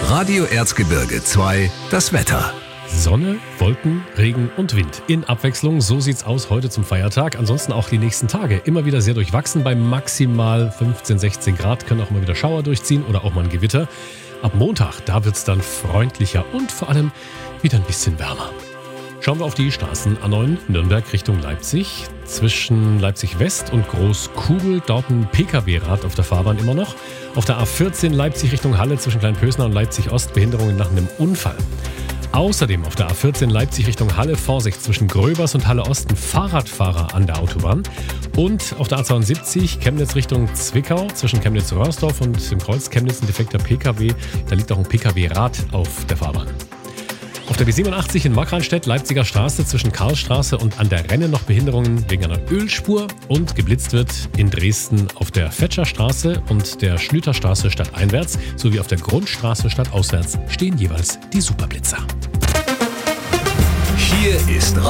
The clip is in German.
Radio Erzgebirge 2, das Wetter. Sonne, Wolken, Regen und Wind in Abwechslung. So sieht's aus heute zum Feiertag. Ansonsten auch die nächsten Tage immer wieder sehr durchwachsen. Bei maximal 15, 16 Grad können auch immer wieder Schauer durchziehen oder auch mal ein Gewitter. Ab Montag, da wird's dann freundlicher und vor allem wieder ein bisschen wärmer. Schauen wir auf die Straßen. A9 Nürnberg Richtung Leipzig. Zwischen Leipzig West und Großkugel dort ein Pkw-Rad auf der Fahrbahn immer noch. Auf der A14 Leipzig Richtung Halle zwischen Kleinpösner und Leipzig Ost Behinderungen nach einem Unfall. Außerdem auf der A14 Leipzig Richtung Halle Vorsicht zwischen Gröbers und Halle Osten Fahrradfahrer an der Autobahn. Und auf der A72 Chemnitz Richtung Zwickau zwischen Chemnitz-Röhrsdorf und dem Kreuz Chemnitz ein defekter Pkw. Da liegt auch ein Pkw-Rad auf der Fahrbahn. Auf der B87 in Markranstädt, Leipziger Straße zwischen Karlstraße und an der Renne noch Behinderungen wegen einer Ölspur und geblitzt wird in Dresden auf der Fetscherstraße und der Schlüterstraße stadteinwärts sowie auf der Grundstraße stadtauswärts stehen jeweils die Superblitzer. Hier ist